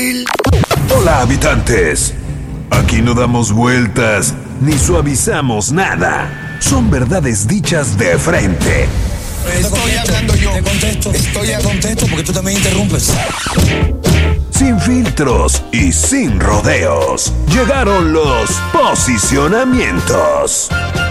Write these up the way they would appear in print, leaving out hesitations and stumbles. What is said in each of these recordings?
Hola, habitantes. Aquí no damos vueltas ni suavizamos nada. Son verdades dichas de frente. Estoy hablando yo. Estoy a contexto porque tú también interrumpes. Sin filtros y sin rodeos. Llegaron los posicionamientos.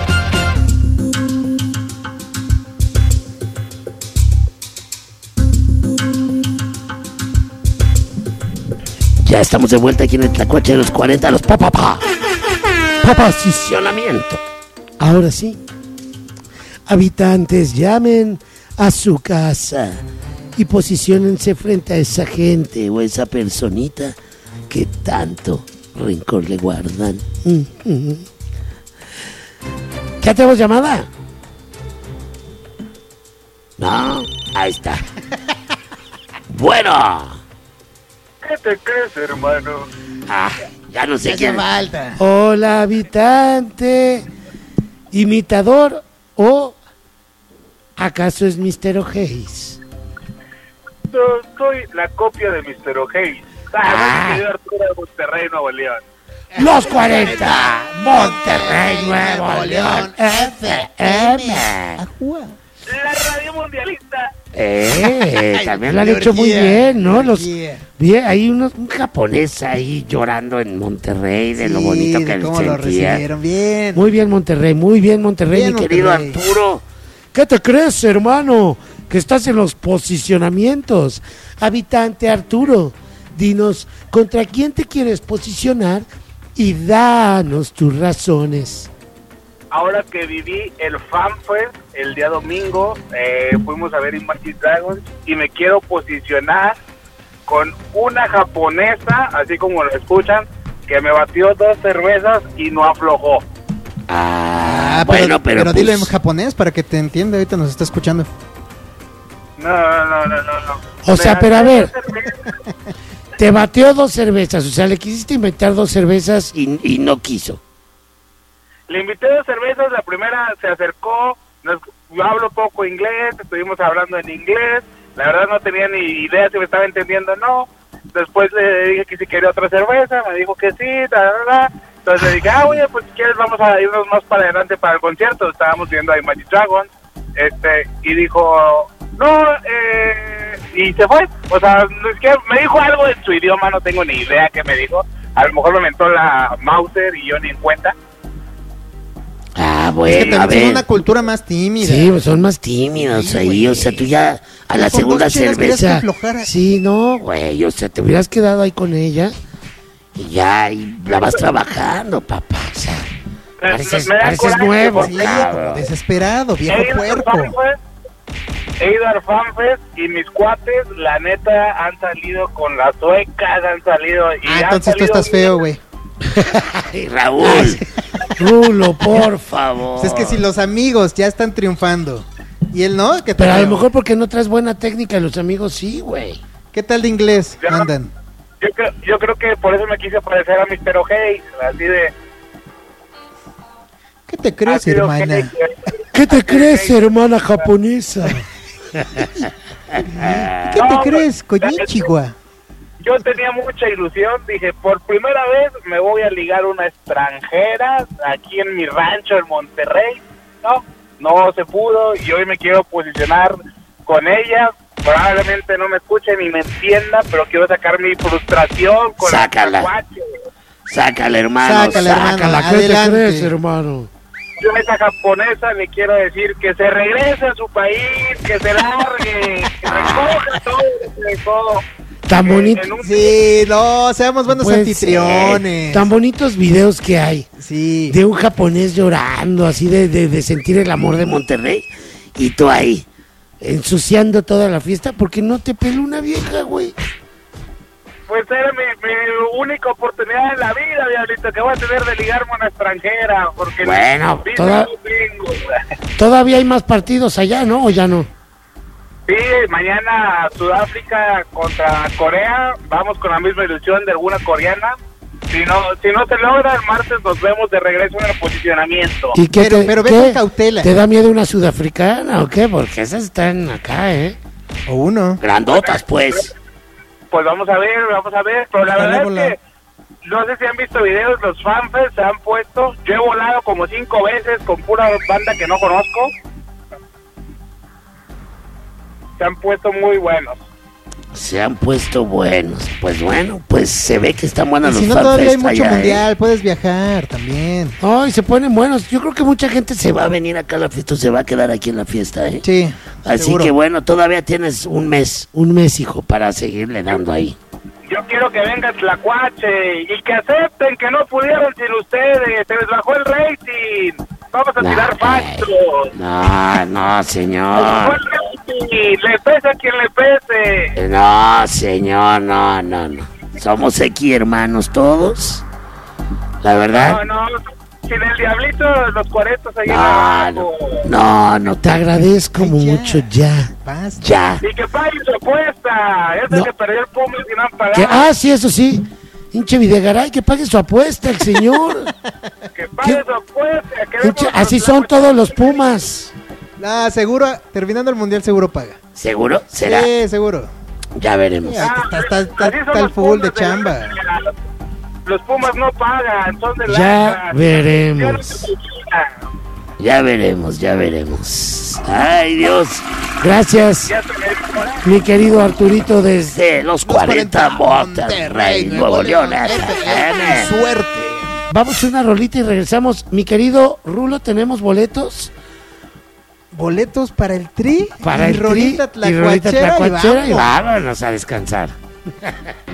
Ya estamos de vuelta aquí en el Tlacuache de los 40, los posicionamiento. Ahora sí, habitantes, llamen a su casa y posiciónense frente a esa gente o esa personita que tanto rencor le guardan. ¿Ya tenemos llamada? No, ahí está. Bueno. ¿Qué te crees, hermano? Ya no sé quién falta. Hola, habitante. ¿Imitador o acaso es Mr. O'Hays? Soy la copia de Mr. O'Hays. Mi querido Arturo de Monterrey, Nuevo León. Los 40, Monterrey, Nuevo León, FM. La radio mundialista. También lo han hecho muy bien, ¿no? Bien, hay un japonés ahí llorando en Monterrey de lo bonito que él cómo lo sentía. recibieron, bien. Muy bien, Monterrey, Bien, mi querido Monterrey. Arturo. ¿Qué te crees, hermano? Que estás en los posicionamientos. Habitante Arturo, dinos, ¿contra quién te quieres posicionar? Y danos tus razones. Ahora que viví el FanFest el día domingo, fuimos a ver Imagine Dragons y me quiero posicionar con una japonesa, así como lo escuchan, que me batió 2 cervezas y no aflojó. Bueno, pero dile pues, en japonés para que te entienda, ahorita nos está escuchando. No. O sea, pero a ver, te bateó 2 cervezas, o sea, le quisiste inventar 2 cervezas y no quiso. Le invité 2 cervezas, la primera se acercó, yo hablo poco inglés, estuvimos hablando en inglés, la verdad no tenía ni idea si me estaba entendiendo o no. Después le dije que si quería otra cerveza, me dijo que sí, Entonces le dije, oye, pues si quieres vamos a irnos más para adelante para el concierto. Estábamos viendo a Imagine Dragons, y dijo, no, y se fue. O sea, es que me dijo algo en su idioma, no tengo ni idea qué me dijo. A lo mejor me mentó la Mauser y yo ni en cuenta. Bueno, es que a también ver. son una cultura más tímida. Sí, pues son más tímidos Sí, ahí, güey. o sea, tú ya a la Con segunda 2 chelas querías que cerveza. aflojara. Sí, no, güey, o sea, te hubieras quedado ahí con ella y ya, y la vas trabajando, papá, o sea, pareces Me da coraje nuevo, porque cabrón. Desesperado, viejo He ido al puerco. FanFest, he ido al FanFest y mis cuates, la neta, han salido con las suecas, han salido... Y han Entonces tú salido estás feo, güey. Ay, Raúl. Rulo, por favor. Es que si los amigos ya están triunfando y él no, ¿qué tal? Pero a lo mejor porque no traes buena técnica y los amigos sí, güey. ¿Qué tal de inglés Ya. andan? Yo creo que por eso me quise parecer a Mr. O'Hays, así de... ¿Qué te crees, así de hermana? O'Hays. ¿Qué te crees, hermana japonesa? ¿Qué No, te crees, pues, Konnichiwa? Yo tenía mucha ilusión, dije, por primera vez me voy a ligar una extranjera aquí en mi rancho en Monterrey. No se pudo y hoy me quiero posicionar con ella. Probablemente no me escuche ni me entienda, pero quiero sacar mi frustración con Sácala. el tlacuache. Sácala, hermano. Sácala, hermano. Sácala, ¿qué te Adelante. crees, hermano? Yo a esa japonesa le quiero decir que se regrese a su país, que se largue, que recoja todo. Tan bonito. En un- Sí, no, seamos buenos Puede anfitriones. Tan bonitos videos que hay Sí. de un japonés llorando, así de sentir el amor de Monterrey, y tú ahí, ensuciando toda la fiesta, porque no te peló una vieja, güey. Pues era mi única oportunidad en la vida, diablito, que voy a tener de ligarme a una extranjera, porque Bueno, visa toda- no tengo. Todavía hay más partidos allá, ¿no? ¿O ya no? Sí, mañana Sudáfrica contra Corea, vamos con la misma ilusión de alguna coreana. Si no se logra, el martes nos vemos de regreso en el posicionamiento. ¿Y qué Pero ve con cautela. ¿Te da miedo una sudafricana o qué? Porque esas están acá, ¿eh? O uno. Grandotas, pues. pues vamos a ver, pero la Ojalá verdad volar. es que no sé si han visto videos, los fanfest se han puesto, yo he volado como 5 veces con pura banda que no conozco, se han puesto muy buenos. Se han puesto buenos. Pues bueno, pues se ve que están Y buenos si los no, todavía hay FanFest mucho allá, mundial, puedes viajar también. Ay, se ponen buenos. Yo creo que mucha gente Se va a venir acá a la fiesta, se va a quedar aquí en la fiesta, ¿eh? Sí, Así seguro. que bueno, todavía tienes un mes, hijo, para seguirle dando ahí. Yo quiero que venga Tlacuache y que acepten que no pudieron sin ustedes, se les bajó el rating, vamos a tirar fachos. No, señor. Le pese a quien le pese. No, señor, no. Somos aquí hermanos todos. La verdad. No, sin el diablito, los 40 ahí abajo. No, te agradezco Ay, ya. mucho ya. Basta. Ya. Y que paguen su apuesta. Es el No. que perdió el Pumas y no han Que, pagado. sí, eso sí. Hinche Videgaray, que pague su apuesta el señor. Que paguen ¿qué? su apuesta. Queremos Hinche, así los son Tlacuaches. todos los Pumas. Seguro, terminando el mundial seguro paga. ¿Seguro? ¿Será? Sí, seguro. Ya veremos. Ya. Está Así son el los fútbol de Pumas chamba. la- Los Pumas no pagan, son de Ya lana. veremos. Ya veremos. Ay, Dios. Gracias, Ya se me dio. mi querido Arturito desde... De los 40 Monterrey, Nuevo León. FM. Suerte. Vamos a una rolita y regresamos. Mi querido Rulo, ¿tenemos boletos? Boletos para el Tri Para y el rolita Tri y rolita tlacuachera y tlacuachera y vamos. vámonos a descansar.